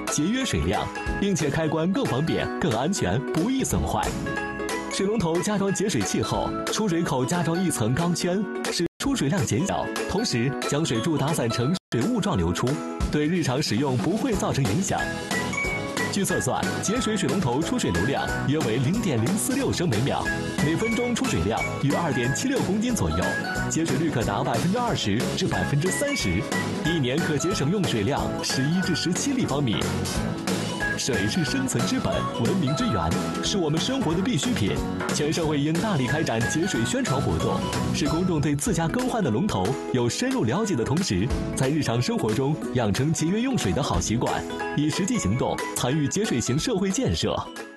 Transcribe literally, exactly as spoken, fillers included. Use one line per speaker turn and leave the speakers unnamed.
节约水量，并且开关更方便、更安全，不易损坏。水龙头加装节水器后，出水口加装一层钢圈，使出水量减小，同时将水柱打散成水雾状流出，对日常使用不会造成影响。据测算，节水水龙头出水流量约为零点零四六升每秒，每分钟出水量约二点七六公斤左右，节水率可达百分之二十至百分之三十，一年可节省用水量十一至十七立方米。水是生存之本，文明之源，是我们生活的必需品。全社会应大力开展节水宣传活动，使公众对自家更换的龙头有深入了解的同时，在日常生活中养成节约用水的好习惯，以实际行动参与节水型社会建设。